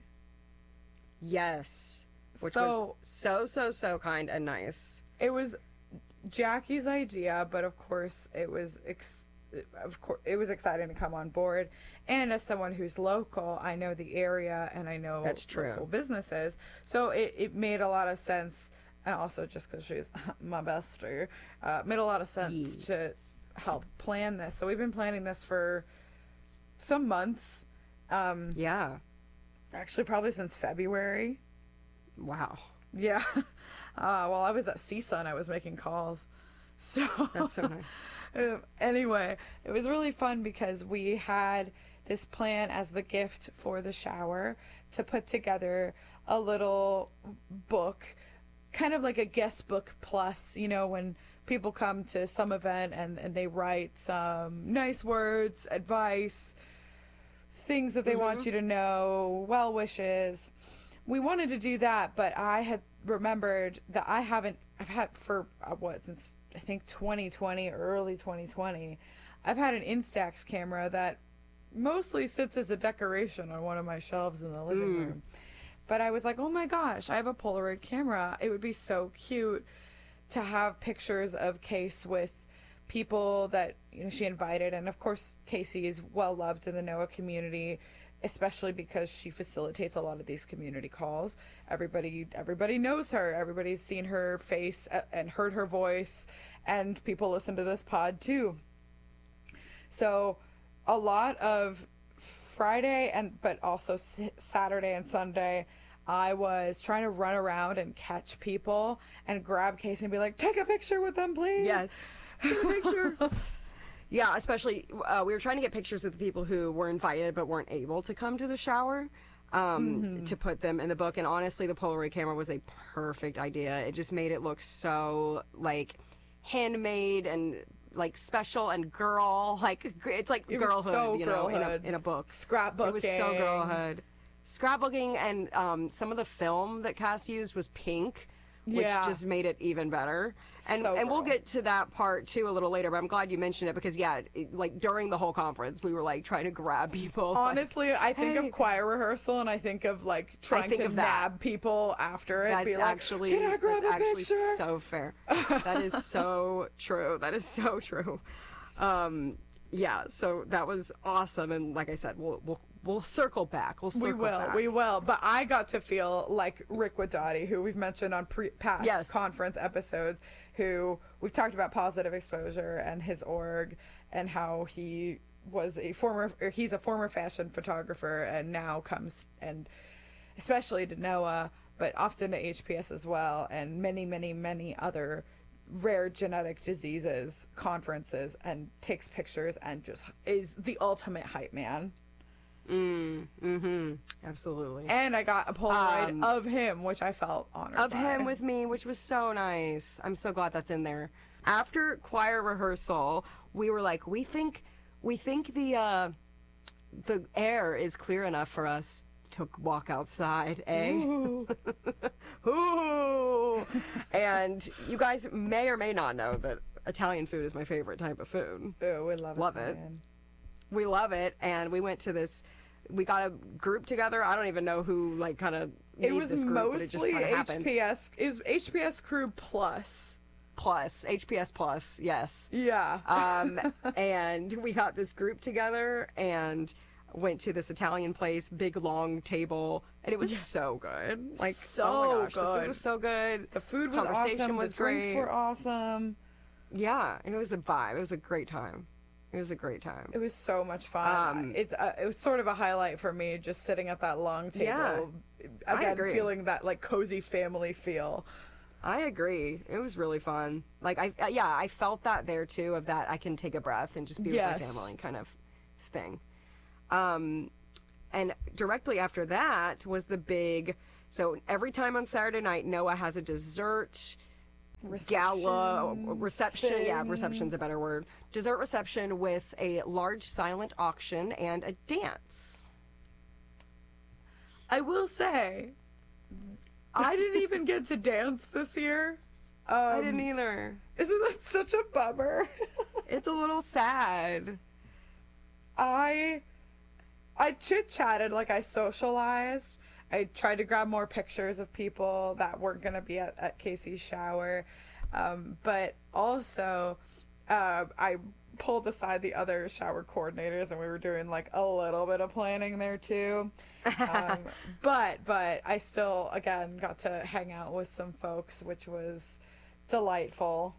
Yes. Which So- was so, so, so kind and nice. It was Jackie's idea, but of course it was ex- of course it was exciting to come on board. And as someone who's local, I know the area and I know That's true. local businesses, so it, it made a lot of sense. And also just because she's my bestie, uh, made a lot of sense Yeah. to help plan this. So we've been planning this for some months, um, Yeah. actually probably since February. Wow. Yeah. Uh, while I was at C S U N, I was making calls. So That's so nice. um, anyway, it was really fun because we had this plan as the gift for the shower to put together a little book, kind of like a guest book plus, you know, when people come to some event and, and they write some nice words, advice, things that they want you to know, well wishes. We wanted to do that, but I had remembered that I haven't, I've had for uh, what, since I think twenty twenty, early twenty twenty, I've had an Instax camera that mostly sits as a decoration on one of my shelves in the living room. But I was like, oh my gosh, I have a Polaroid camera. It would be so cute to have pictures of Case with people that, you know, she invited. And of course, Casey is well loved in the Noah community, especially because she facilitates a lot of these community calls. Everybody, everybody knows her. Everybody's seen her face and heard her voice, and people listen to this pod too. So a lot of Friday and but also S- Saturday and Sunday, I was trying to run around and catch people and grab Casey and be like, take a picture with them, please. Yes. Take a picture. Yeah, especially uh, we were trying to get pictures of the people who were invited but weren't able to come to the shower, um, Mm-hmm. to put them in the book. And honestly, the Polaroid camera was a perfect idea. It just made it look so like handmade and like special and girl. Like it's like It was girlhood, so you know, girlhood. in a in a book. Scrapbooking. It was so girlhood. Scrapbooking, and um, some of the film that Cass used was pink, which Yeah. just made it even better. And So and we'll girl. get to that part too a little later, but I'm glad you mentioned it because yeah, it, like during the whole conference, we were like trying to grab people. like, Honestly, I think hey. of choir rehearsal and I think of like trying think to of that. nab people after it. that's be like, actually can I grab that's a actually picture? so fair. That is so true. That is so true. Um, yeah, so that was awesome, and like I said, we'll we'll we'll circle back. We'll circle We will, back. we will. But I got to feel like Rick Wadati, who we've mentioned on pre- past Yes. conference episodes, who we've talked about positive exposure and his org and how he was a former, or he's a former fashion photographer and now comes and especially to Noah, but often to H P S as well, and many, many, many other rare genetic diseases conferences, and takes pictures and just is the ultimate hype man. Mm, mm-hmm. Absolutely. And I got a Polaroid Um, of him, which I felt honored Of by. him with me, which was so nice. I'm so glad that's in there. After choir rehearsal, we were like, we think, we think the uh, the air is clear enough for us to walk outside, eh? Ooh. Ooh. And you guys may or may not know that Italian food is my favorite type of food. Ooh, we love, Love it. Italian. We love it, and we went to this. We got a group together. I don't even know who like kind of It made was this group, but it just mostly kind of happened. H P S. It was H P S Crew Plus. Plus H P S Plus, yes. Yeah. Um, and we got this group together and went to this Italian place, big long table, and it was so good. Like So oh my gosh, the good. food was so good. the food was conversation awesome. was the drinks great. were awesome. Yeah, it was a vibe. It was a great time. It was a great time. It was so much fun. Um, it's uh, it was sort of a highlight for me, just sitting at that long table. I Again, agree. feeling that like cozy family feel. I agree. It was really fun. Like I, uh, yeah, I felt that there too. Of that, I can take a breath and just be Yes. with my family, kind of thing. Um, and directly after that was the big. So every time on Saturday night, Noah has a dessert gala reception. thing. Yeah, reception's a better word. Dessert reception with a large silent auction and a dance. I will say, I didn't even get to dance this year. Um, I didn't either. Isn't that such a bummer? It's a little sad. I I chit chatted, like I socialized. I tried to grab more pictures of people that weren't gonna be at, at Casey's shower, um, but also uh, I pulled aside the other shower coordinators, and we were doing like a little bit of planning there too. Um, but but I still again got to hang out with some folks, which was delightful.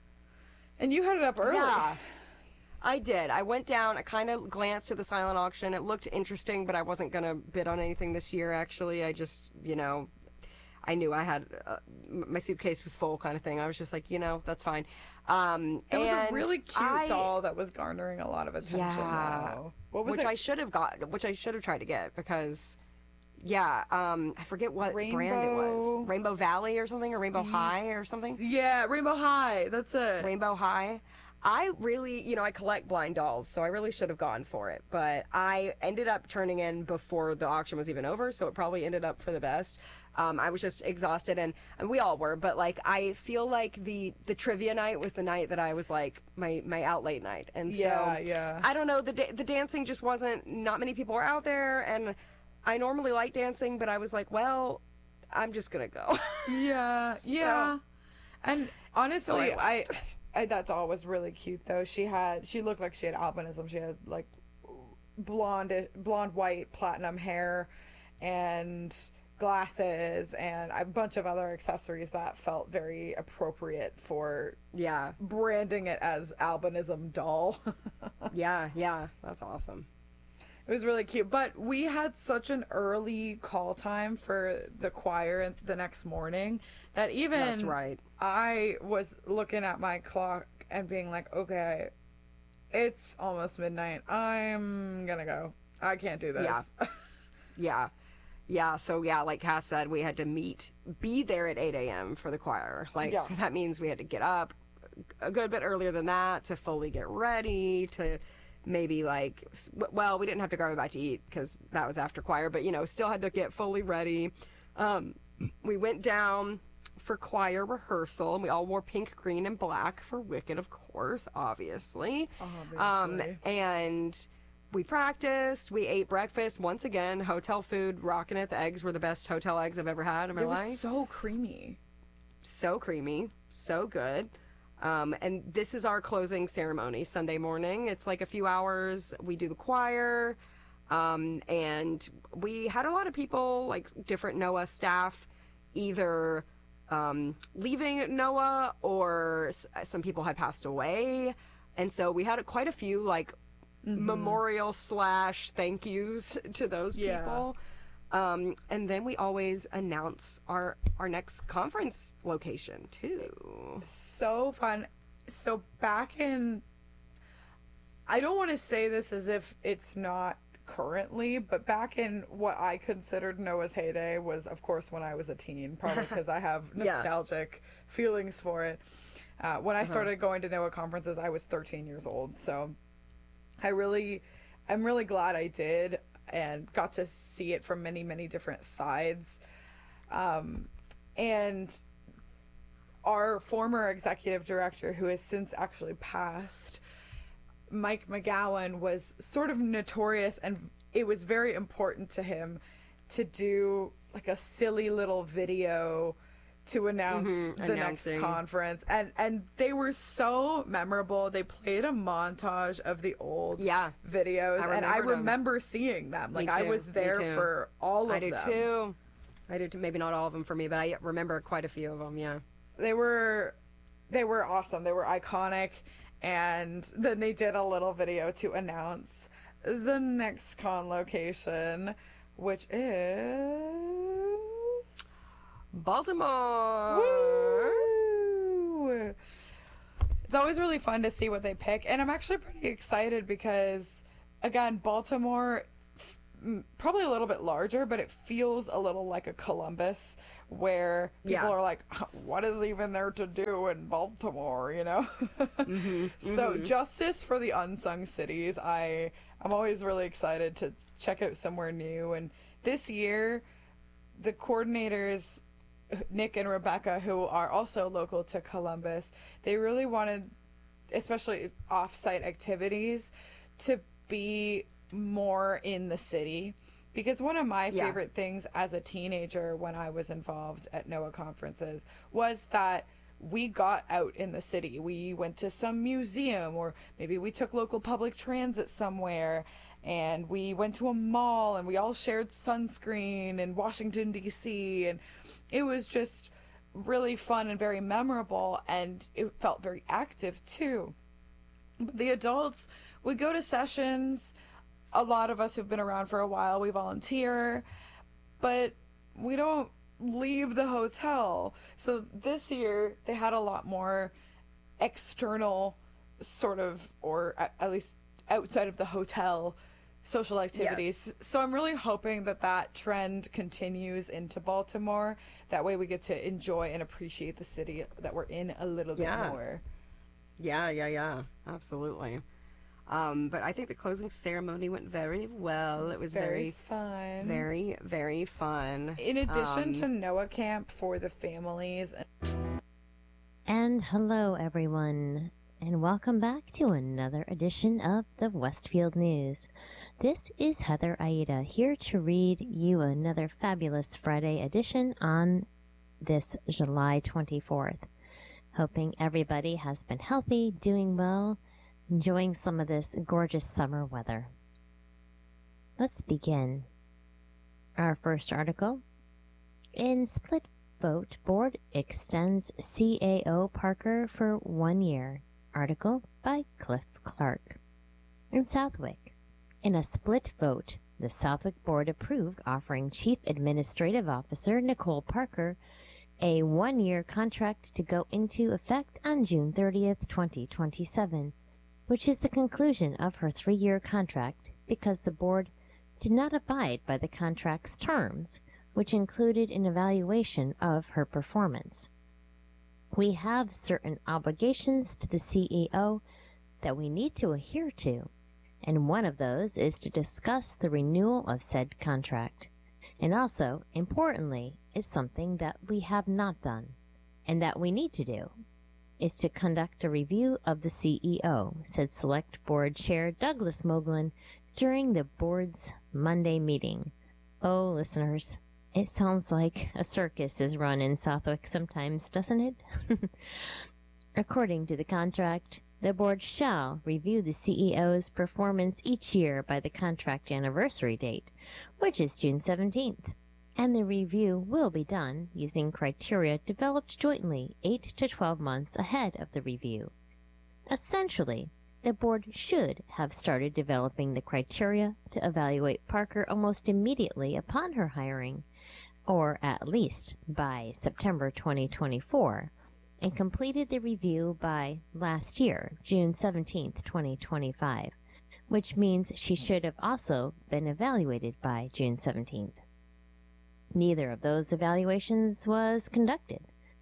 And you headed up early. Yeah. I did. I went down, I kind of glanced at the silent auction. It looked interesting, but I wasn't going to bid on anything this year, actually. I just, you know, I knew I had, uh, my suitcase was full kind of thing. I was just like, you know, that's fine. Um, It was and a really cute I, doll that was garnering a lot of attention. Yeah. Though. What was which it? I should have got, which I should have tried to get because, yeah, um, I forget what brand it Rainbow- was. Rainbow Valley or something, or Rainbow High or something. Yeah, Rainbow High. That's it. Rainbow High. I really, you know, I collect blind dolls, so I really should have gone for it. But I ended up turning in before the auction was even over, so it probably ended up for the best. Um, I was just exhausted, and, and we all were. But like, I feel like the the trivia night was the night that I was like my my out late night, and so Yeah, yeah. I don't know. The da- the dancing just wasn't. Not many people were out there, and I normally like dancing, but I was like, well, I'm just gonna go. Yeah, yeah. And honestly, So I I, went. I that doll was really cute though. She had she looked like she had albinism. She had like blonde blonde white platinum hair and glasses and a bunch of other accessories that felt very appropriate for Yeah, branding it as albinism doll. yeah, yeah. That's awesome. It was really cute, but we had such an early call time for the choir the next morning that even That's right. I was looking at my clock and being like, okay, it's almost midnight. I'm gonna go. I can't do this. Yeah. Yeah. Yeah. So, yeah, like Cass said, we had to meet, be there at eight a.m. for the choir. Like, Yeah. so that means we had to get up a good bit earlier than that to fully get ready, to maybe, like, s- well, we didn't have to grab a bite to eat because that was after choir, but, you know, still had to get fully ready. Um, we went down for choir rehearsal, and we all wore pink, green, and black for Wicked, of course, obviously. Um, Obviously. and we practiced, we ate breakfast, once again, hotel food, rocking it. The eggs were the best hotel eggs I've ever had in my It life. was so creamy. So creamy, so good. Um, and this is our closing ceremony Sunday morning. It's like a few hours. We do the choir, um, and we had a lot of people, like different Noah staff, either um, leaving Noah or s- some people had passed away. And so we had quite a few like memorial slash thank yous to those Yeah. people. Um, and then we always announce our our next conference location too. So fun. So back in, I don't want to say this as if it's not currently, but back in what I considered Noah's heyday was, of course, when I was a teen, probably because I have Yeah. nostalgic feelings for it. Uh, when I started going to Noah conferences, I was thirteen years old. So I really, I'm really glad I did and got to see it from many, many different sides. Um, and our former executive director, who has since actually passed, Mike McGowan, was sort of notorious, and it was very important to him to do like a silly little video to announce Mhm, the announcing. next conference, and and they were so memorable. They played a montage of the old Yeah. videos, I and I remembered 'em. remember seeing them. Like I too, was me there too. for all of I do them. too. I do too. Maybe not all of them for me, but I remember quite a few of them. Yeah. They were they were awesome. They were iconic, and then they did a little video to announce the next con location, which is Baltimore. Woo! It's always really fun to see what they pick, and I'm actually pretty excited because, again, Baltimore, probably a little bit larger, but it feels a little like a Columbus, where people Yeah. are like, what is even there to do in Baltimore, you know? Mm-hmm, So mm-hmm. justice for the unsung cities. I, I'm always really excited to check out somewhere new, and this year, the coordinators, Nick and Rebecca, who are also local to Columbus, they really wanted, especially off-site activities, to be more in the city. Because one of my Yeah. favorite things as a teenager when I was involved at NOAA conferences was that we got out in the city. We went to some museum, or maybe we took local public transit somewhere, and we went to a mall, and we all shared sunscreen in Washington, D C, and it was just really fun and very memorable, and it felt very active too. But the adults, we go to sessions. A lot of us who've been around for a while, we volunteer, but we don't leave the hotel. So this year they had a lot more external sort of, or at least outside of the hotel, social activities. Yes. So I'm really hoping that that trend continues into Baltimore. That way we get to enjoy and appreciate the city that we're in a little bit Yeah. more. Yeah, yeah, yeah. Absolutely. Um, but I think the closing ceremony went very well. It was, very, very, fun. very, very fun. In addition Um, to NOAA camp for the families. And hello, everyone, and welcome back to another edition of the Westfield News. This is Heather Aida, here to read you another fabulous Friday edition on this July twenty-fourth. Hoping everybody has been healthy, doing well, enjoying some of this gorgeous summer weather. Let's begin. Our first article. In split vote, board extends C A O Parker for one year. Article by Cliff Clark. In Southwick. In a split vote, the Southwick Board approved offering Chief Administrative Officer Nicole Parker a one-year contract to go into effect on June thirtieth, twenty twenty-seven, which is the conclusion of her three-year contract because the board did not abide by the contract's terms, which included an evaluation of her performance. We have certain obligations to the C E O that we need to adhere to, and one of those is to discuss the renewal of said contract. And also, importantly, is something that we have not done, and that we need to do, is to conduct a review of the C E O, said Select Board Chair Douglas Moglen during the board's Monday meeting. Oh, listeners, it sounds like a circus is run in Southwick sometimes, doesn't it? According to the contract, the board shall review the C E O's performance each year by the contract anniversary date, which is June seventeenth, and the review will be done using criteria developed jointly eight to twelve months ahead of the review. Essentially, the board should have started developing the criteria to evaluate Parker almost immediately upon her hiring, or at least by September twenty twenty-four, and completed the review by last year, June seventeenth, twenty twenty-five, which means she should have also been evaluated by June seventeenth. Neither of those evaluations was conducted.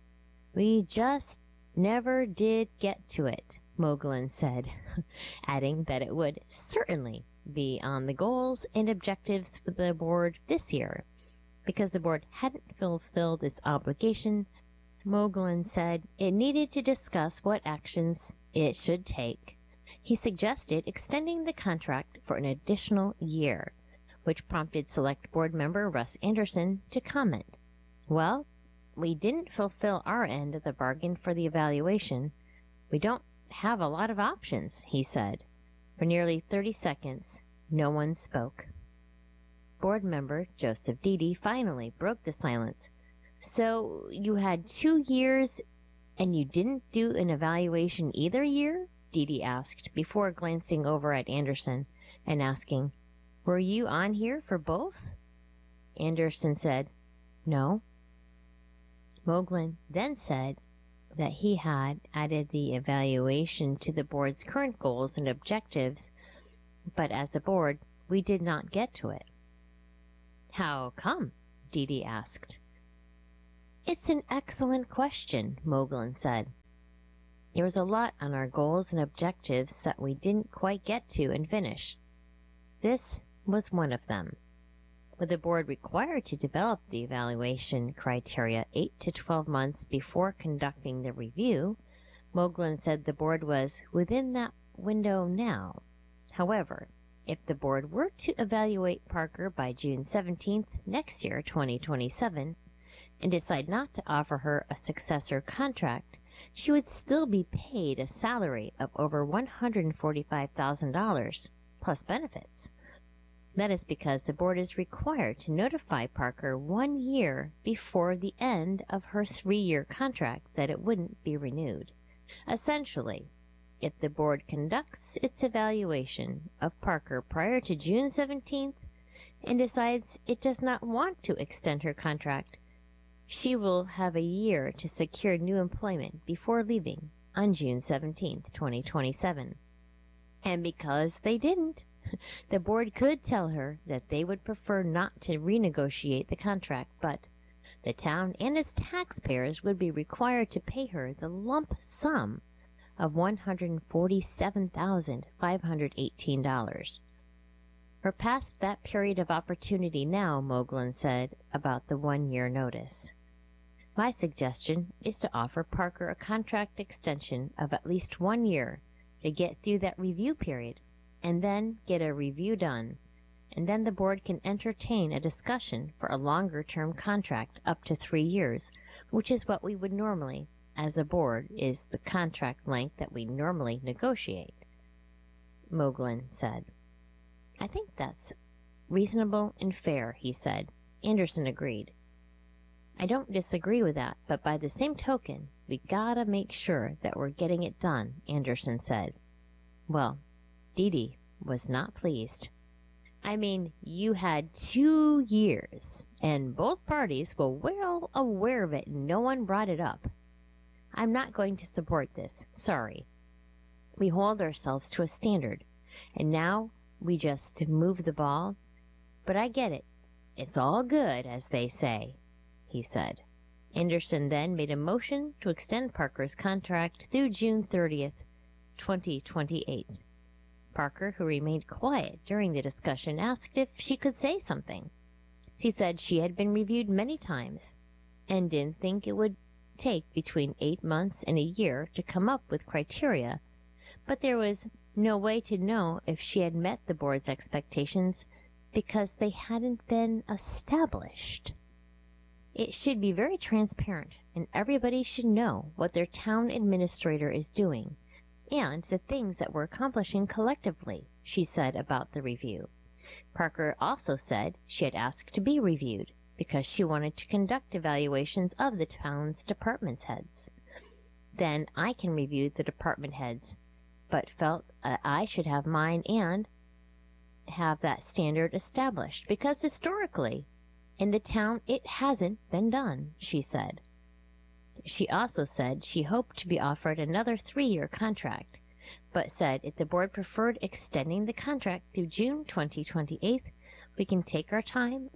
We just never did get to it, Moglen said, adding that it would certainly be on the goals and objectives for the board this year. Because the board hadn't fulfilled its obligation, Moglen said it needed to discuss what actions it should take. He suggested extending the contract for an additional year, which prompted Select Board member Russ Anderson to comment. Well, we didn't fulfill our end of the bargain for the evaluation. We don't have a lot of options, he said. For nearly thirty seconds, no one spoke. Board member Joseph Dede finally broke the silence. So you had two years and you didn't do an evaluation either year? Dede asked before glancing over at Anderson and asking, were you on here for both? Anderson said, no. Moglen then said that he had added the evaluation to the board's current goals and objectives, but as a board, we did not get to it. How come? Dee Dee asked. It's an excellent question, Moglen said. There was a lot on our goals and objectives that we didn't quite get to and finish. This was one of them. With the board required to develop the evaluation criteria eight to twelve months before conducting the review, Moglen said the board was within that window now. However, if the board were to evaluate Parker by June seventeenth next year, twenty twenty-seven, and decide not to offer her a successor contract, she would still be paid a salary of over one hundred forty-five thousand dollars, plus benefits. That is because the board is required to notify Parker one year before the end of her three-year contract that it wouldn't be renewed. Essentially, if the board conducts its evaluation of Parker prior to June seventeenth and decides it does not want to extend her contract, she will have a year to secure new employment before leaving on June seventeenth, twenty twenty-seven. And because they didn't, the board could tell her that they would prefer not to renegotiate the contract, but the town and its taxpayers would be required to pay her the lump sum of one hundred forty-seven thousand five hundred eighteen dollars. We're past that period of opportunity now, Moglen said about the one-year notice. My suggestion is to offer Parker a contract extension of at least one year to get through that review period, and then get a review done, and then the board can entertain a discussion for a longer-term contract up to three years, which is what we would normally, as a board, is the contract length that we normally negotiate, Moglen said. I think that's reasonable and fair, he said. Anderson agreed. I don't disagree with that, but by the same token, we gotta make sure that we're getting it done, Anderson said. Well, Dee Dee was not pleased. I mean, you had two years, and both parties were well aware of it and no one brought it up. I'm not going to support this, sorry. We hold ourselves to a standard, and now we just move the ball. But I get it. It's all good, as they say, he said. Anderson then made a motion to extend Parker's contract through June thirtieth, twenty twenty-eight. Parker, who remained quiet during the discussion, asked if she could say something. She said she had been reviewed many times and didn't think it would take between eight months and a year to come up with criteria, but there was no way to know if she had met the board's expectations because they hadn't been established. It should be very transparent, and everybody should know what their town administrator is doing and the things that we're accomplishing collectively, she said about the review. Parker also said she had asked to be reviewed because she wanted to conduct evaluations of the town's department heads. Then I can review the department heads, but felt uh, I should have mine and have that standard established because historically in the town it hasn't been done, she said. She also said she hoped to be offered another three-year contract, but said if the board preferred extending the contract through June twenty twenty-eight, we can take our time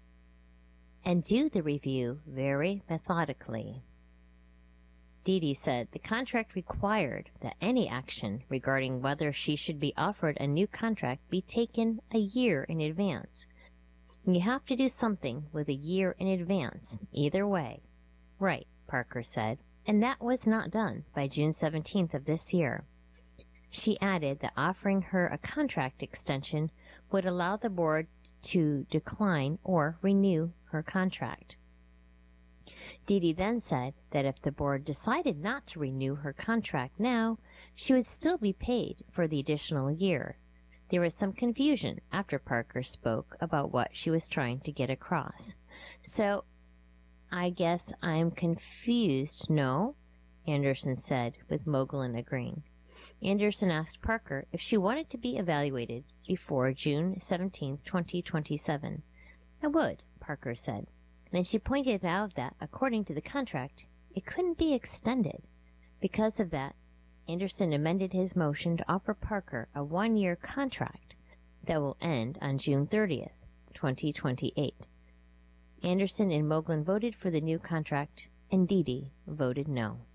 and do the review very methodically. Dee Dee said the contract required that any action regarding whether she should be offered a new contract be taken a year in advance. You have to do something with a year in advance, either way. Right, Parker said, and that was not done by June seventeenth of this year. She added that offering her a contract extension would allow the board to decline or renew her contract. Dee Dee then said that if the board decided not to renew her contract now, she would still be paid for the additional year. There was some confusion after Parker spoke about what she was trying to get across. So, I guess I'm confused, no? Anderson said, with Moglen agreeing. Anderson asked Parker if she wanted to be evaluated before June seventeenth, twenty twenty-seven. I would, Parker said. And she pointed out that, according to the contract, it couldn't be extended. Because of that, Anderson amended his motion to offer Parker a one-year contract that will end on June thirtieth, twenty twenty-eight. Anderson and Moglen voted for the new contract, and Didi voted no.